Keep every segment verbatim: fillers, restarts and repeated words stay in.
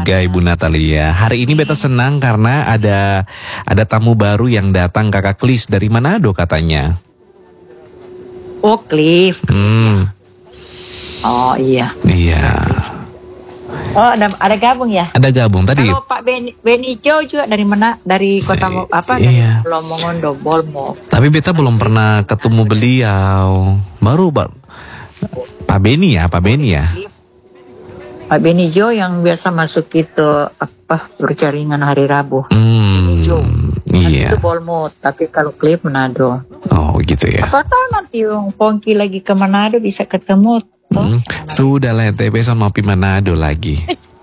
juga Ibu Natalia. Hari ini beta senang karena ada ada tamu baru yang datang, Kakak Klis dari Manado katanya. Oh, Cliff. Hmm. Oh iya. Iya. Oh, ada ada gabung ya? Ada gabung tadi. Kalau Pak Beni, Beni Jo juga dari mana? Dari kota Mo- apa? Iya. Dari Lomongondo, Bolmo. Tapi beta belum pernah ketemu beliau. Baru Pak Pak Beni ya, Pak Beni ya. Pak Beni Jo yang biasa masuk itu apa berjaringan hari Rabu. Hmm. Jo. Iya. Itu Bolmo, tapi kalau Cliff Manado. Oh gitu ya. Apa tahu nanti yang Pongki lagi ke Manado bisa ketemu. Hmm. Sudah lah T V sama Pi Manado lagi.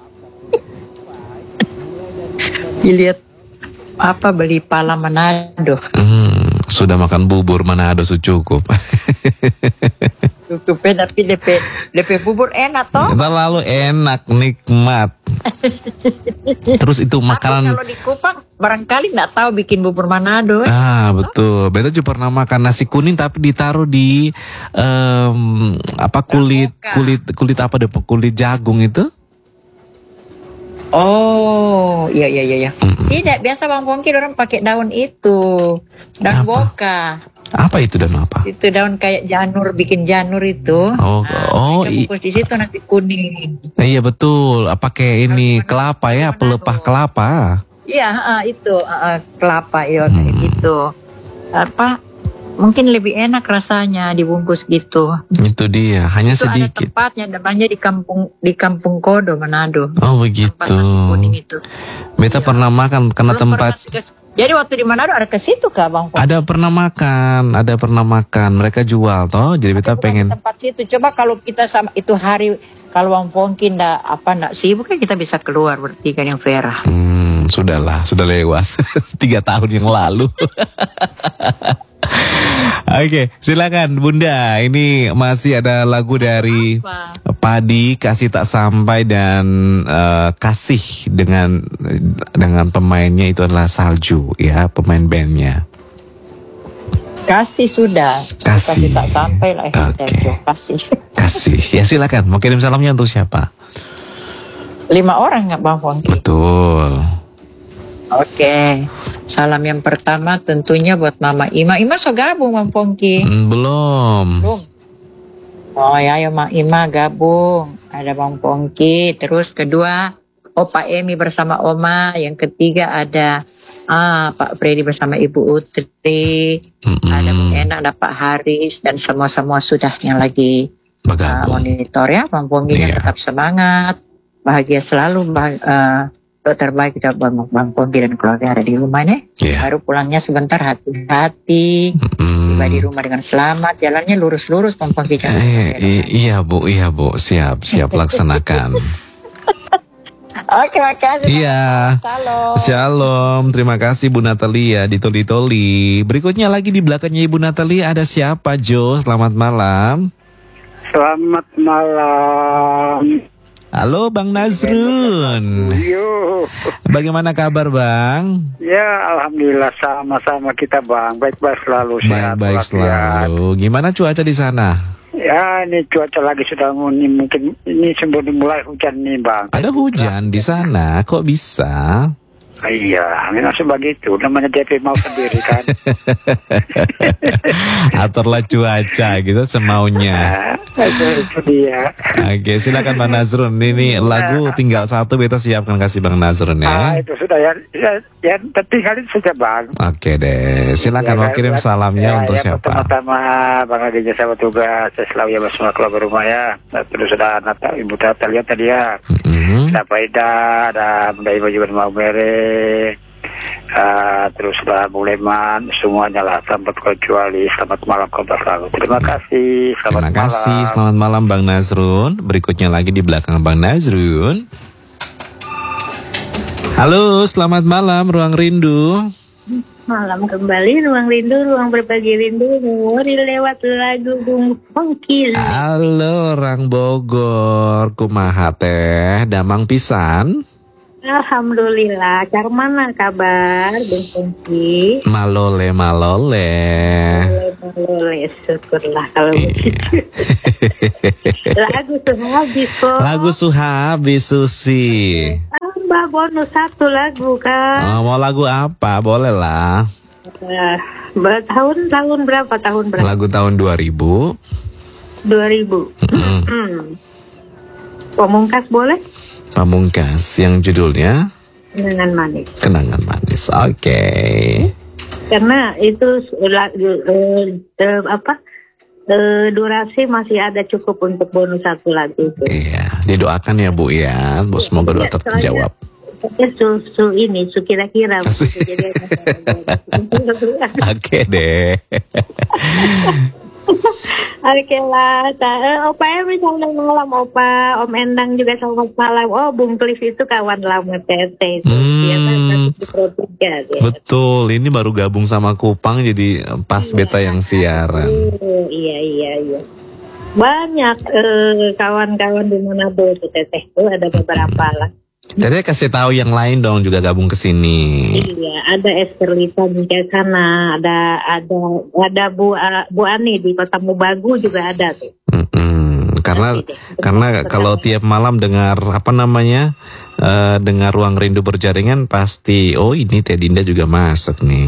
Dilihat apa beli pala Manado. Hmm. Sudah makan bubur Manado cukup. Cukup tapi D P D P bubur enak toh. Terlalu enak, nikmat. Terus itu makanan. Tapi kalau di Kupang barangkali nggak tahu bikin bubur Manado. Ah betul. Beta juga pernah makan nasi kuning tapi ditaruh di um, apa kulit kulit kulit apa deh kulit jagung itu? Oh iya iya iya. Mm-mm. Tidak biasa Bang Pongki orang pakai daun itu daun Apa? boka. Apa itu dan apa? Itu daun kayak janur bikin janur itu. Oh Nah, oh mereka i- bungkus di situ nasi kuning. iya betul. Apa kayak ini kelapa ya, pelepah kelapa. Iya ah, itu ah, ah, kelapa ya kayak Hmm. gitu. Apa? Mungkin lebih enak rasanya dibungkus gitu. Itu dia, hanya Itu ada sedikit. tempatnya namanya di kampung di Kampung Kodo Manado. Oh Tempat begitu. nasi kuning itu. Beta Iya. pernah makan karena Belum tempat. pernah ke- Jadi waktu di Manado ada ke situ kah Bang Pongki? Ada pernah makan, ada pernah makan. Mereka jual toh, jadi beta Bukan pengen. di tempat situ. Coba kalau kita sama itu hari kalau Bang Pongki ndak apa ndak sibuk kan kita bisa keluar bertiga yang Vera. Hmm, sudahlah, sudah lewat tiga tahun yang lalu. Oke, silakan Bunda. Ini masih ada lagu dari Apa? Padi, Kasih Tak Sampai dan eh, Kasih dengan dengan pemainnya itu adalah Salju ya, pemain bandnya. Kasih sudah. Kasih. tak sampai lah. Oke. Okay. Kasih. Kasih. Ya silakan. Mau kirim salamnya untuk siapa? Lima orang nggak Bang Pongki? Betul. Oke. Salam yang pertama tentunya buat Mama Ima. Ima so gabung Bang Pongki. Hmm, belum. Belum. Oh ya, ya Mak Ima gabung. Ada Bang Pongki. Terus kedua, Opa Emi bersama Oma. Yang ketiga ada ah, Pak Freddy bersama Ibu Utri. Mm-mm. Ada Bung Enak, ada Pak Haris. Dan semua-semua sudah yang lagi uh, Bergabung. monitor ya. Bang Pongkinya Iya. tetap semangat. Bahagia selalu. Bah, uh, terbaik kita Bang, Bang Pongki dan keluarga ada di rumah nih. Iya. Baru pulangnya sebentar hati-hati. Mm-mm. Tiba di rumah dengan selamat, jalannya lurus-lurus Bang Pongki jangan. Eh, i- iya Bu, iya Bu, siap, siap laksanakan. Oke, makasih. Iya. Salam. Shalom, terima kasih Bu Natalia di Toli-Toli. Berikutnya lagi di belakangnya Ibu Natalia ada siapa Jo? Selamat malam. Selamat malam. Halo Bang Nazrun. Yo. Bagaimana kabar Bang? Ya, alhamdulillah sama-sama kita Bang. Baik-baik selalu sehat. Baik-baik walafiat. selalu. Gimana cuaca di sana? Ya, ini cuaca lagi sudah ini mungkin ini sebelum mulai hujan nih Bang. Ada hujan di sana, kok bisa? Iya, langsung begitu. Namanya D P mau sendiri kan. Aturlah cuaca gitu semaunya. Nah, itu, itu dia. Oke, silakan Bang Nazrun. Ini lagu tinggal satu beta siapkan kasih Bang Nazrun Ah, ya. itu sudah ya. Ya, ya tertinggalin saja Bang. Oke deh, silakan mau kirim salamnya ya, untuk ya, siapa? Pertama-tama Bang Adi jasa tugas, saya selalu ya bersama keluarga rumah ya. Nah, terus ada Nata, Ibu Tata lihat tadi ya. Mm-hmm. Ada Paida, ada Bunda Ibu juga mau mere. Uh, terus ada Bu Leman, semuanya lah tanpa kecuali. Selamat malam kabar selalu. Terima kasih. Selamat Terima kasih, malam. selamat malam Bang Nazrun. Berikutnya lagi di belakang Bang Nazrun. Halo, selamat malam Ruang Rindu. Malam kembali, ruang rindu, ruang berbagi rindu, memori lewat lagu Bung Pongki. Halo orang Bogor, kumaha teh, damang pisan. Alhamdulillah, car mana kabar Bung Pongki? Malole malole. Boleh, syukurlah kalau Iya. begitu. Lagu tuh habis kok. Lagu Suhabi Susi. Ah, bonus satu lagu kan. Oh, mau lagu apa? Boleh lah. Uh, tahun tahun berapa tahun berapa? Lagu tahun dua ribu. dua ribu. Mm-hmm. Pamungkas boleh? Pamungkas yang judulnya Kenangan Manis. Kenangan Manis. Oke. Okay. Karena itu lagu uh, uh, apa? Uh, durasi masih ada cukup untuk bonus satu lagu itu. Iya, didoakan ya Bu ya. Bu, semoga doa terjawab. Su, su ini, su kira-kira. Oke deh. Oke lah, uh, Opa Emi selamat malam Opa, Om Endang juga selamat malam. Oh, Bung Cliff itu kawan lama Tete. Hmm, betul, ini baru gabung sama Kupang jadi pas iya, beta yang siaran. Uh, iya iya iya. Banyak uh, kawan-kawan di Manado itu Tete, itu ada beberapa lah. Tete kasih tahu yang lain dong juga gabung ke sini. Iya, ada Esperlita di sana, ada ada ada Bu uh, Bu Ani di Kota Mubagu juga ada tuh. Mm-mm. Karena Tapi, karena kalau tiap malam dengar apa namanya uh, dengar Ruang Rindu Berjaringan pasti oh ini Teh Dinda juga masuk nih.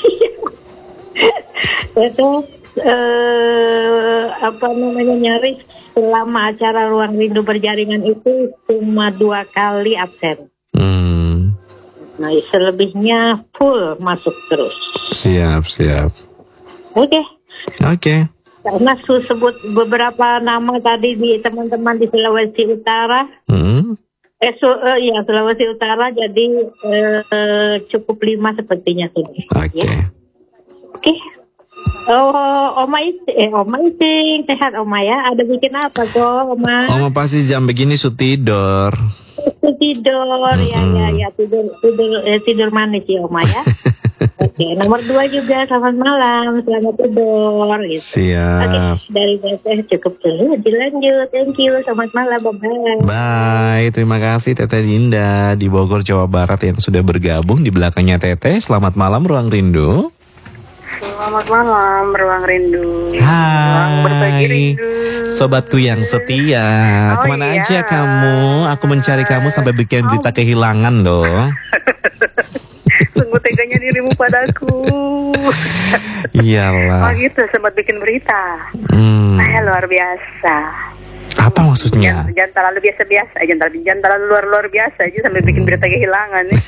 Itu uh, apa namanya nyaris selama acara Ruang Rindu Berjaringan itu cuma dua kali absen. Hmm. Nah, selebihnya full masuk terus. Siap, siap. Oke. Okay. Oke. Okay. Karena su sebut beberapa nama tadi di teman-teman di Sulawesi Utara. Hmm. Eh, su, uh, ya Sulawesi Utara jadi uh, cukup lima sepertinya sudah. Oke. Okay. Ya. Oke. Okay. Oh, Oma Ising, eh Oma Ising, sehat Oma ya? Ada bikin apa kok Oma? Oma pasti jam begini su tidur. Su tidur, mm-hmm. ya ya ya tidur tidur eh, tidur manis ya Oma ya. Oke, okay. Nomor dua juga selamat malam, selamat tidur. Gitu. Siap. Oke, okay. Dari saya cukup dulu, dilanjut. Thank you, selamat malam, bye. Bye, terima kasih Teteh Dinda di Bogor, Jawa Barat yang sudah bergabung di belakangnya Teteh. Selamat malam Ruang Rindu. Selamat malam, Ruang Rindu. Hai, Ruang berbagi rindu. Sobatku yang setia. Oh, kemana iya. aja kamu? Aku mencari kamu sampai bikin berita oh. kehilangan loh. Sungguh teganya dirimu padaku. Iyalah. Oh gitu, sempat bikin berita. Hmm. Saya luar biasa. Apa maksudnya? Jangan, jangan terlalu biasa-biasa, jangan terlalu, jangan terlalu luar-luar biasa aja sampai bikin berita kehilangan nih.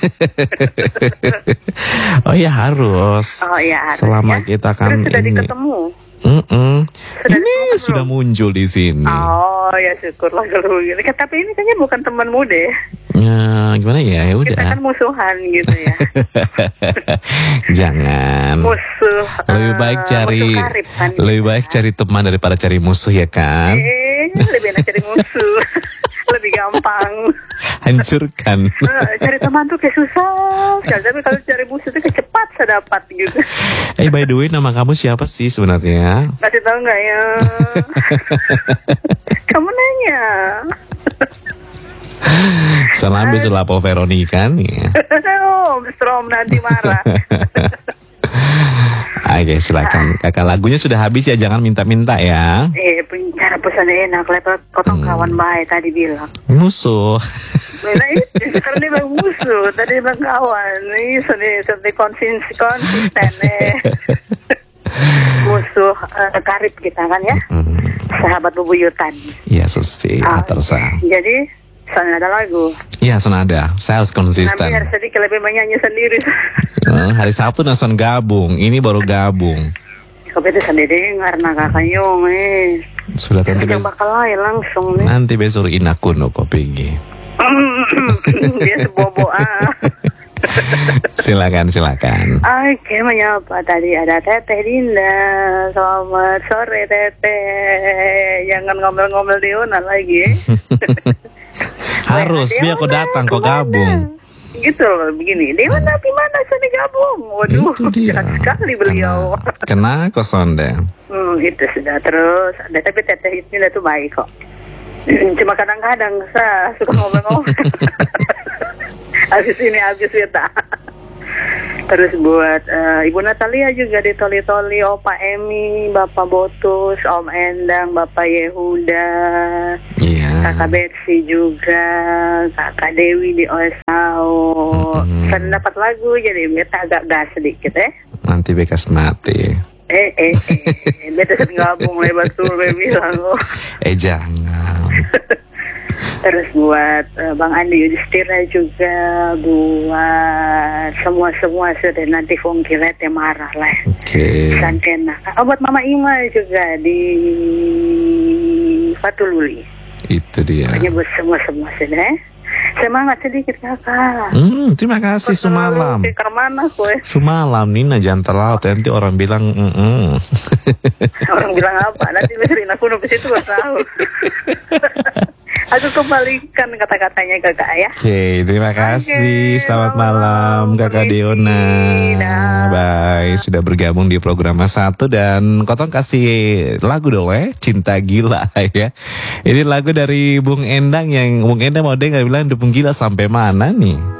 Oh ya harus. Oh ya harus. Selama ya. kita kan Terus sudah ini. diketemu. Mm-mm. Sudah ini sudah muncul di sini. Oh ya syukurlah kalau gitu. Tapi ini kayaknya bukan temanmu deh. Ya, gimana ya? Ya udah. Kita kan musuhan gitu ya. Jangan. Musuh. Lebih baik cari uh, karib, kan, lebih ya. baik cari teman daripada cari musuh ya kan? Eh, lebih enak cari musuh. Lebih gampang. Hancurkan. Uh, cari teman tuh kayak susah. Tapi kalau cari musuh tuh kayak cepat saya dapat gitu. Eh, by the way, nama kamu siapa sih sebenarnya? Kasih tahu nggak ya? Kamu nanya. Salam besok lapor Veronica nih. Oh, Strom nanti marah. Oke, silakan. Kakak, lagunya sudah habis ya, jangan minta-minta ya. Eh, cara pesannya enak, lepas potong hmm. kawan baik tadi bilang. Musuh. Nah itu, sekarang dia bilang musuh, tadi bilang kawan. Ini seperti konsisten, konsisten eh. Musuh uh, karib kita kan ya, hmm. sahabat bebuyutan. Iya, Susi, ah, tersa. Jadi, sana ada lagu. Iya, sana ada. Saya harus konsisten. Tapi harus sedikit lebih menyanyi sendiri. Oh, hari Sabtu nason gabung, ini baru gabung. Kau itu sendiri karena kakak Yung eh. Sudah nanti besok. Bakal lain langsung nih. Nanti besok inakun kok pergi. Dia sebobo ah. Silakan, silakan. Oke, menyapa tadi ada Teteh Dinda. Selamat sore Teteh. Jangan ngomel-ngomel di Una lagi. Harus, biar kau datang, kau gabung. Gitu loh, begini. Dewa hmm. Nabi mana sini gabung? Waduh, jahat sekali beliau. Kena, kena kosonde. Hmm, itu sudah terus. Ada tapi Teteh ini tuh baik kok. Cuma kadang-kadang saya suka ngomel-ngomel. Habis ini habis ya tak. Terus buat uh, Ibu Natalia juga di Toli-Toli, Opa Emi, Bapak Botus, Om Endang, Bapak Yehuda, yeah. Kakak Betsy juga, Kakak Dewi di O S A U, Hmm. Saya dapat lagu jadi beta agak gas sedikit eh. Nanti bekas mati. Eh eh eh, beta sering gabung lebat tuh bilang oh. Eh jangan. Terus buat uh, Bang Andi Yudhistira juga, buat semua-semua sudah nanti Fongkilet yang marah lah. Oke. Santena. Oh, buat Mama Ima juga di Fatululi. Itu dia. Pokoknya buat semua-semua sudah. Eh? Semangat sedikit kakak. Hmm, terima kasih Sumalam. Ke mana kue? Sumalam Nina jangan terlalu nanti orang bilang mm -mm. Orang bilang apa? Nanti dengerin aku nulis itu gak tahu. Aku kembalikan kata-katanya kakak ya. Oke, terima kasih. Oke, Selamat malam, malam Kakak permisi. Diona. Dah. Bye, sudah bergabung di program satu dan Kotong kasih lagu dong ya, Cinta Gila ya. Ini lagu dari Bung Endang yang Bung Endang mau dengar bilang Bung Gila sampai mana nih?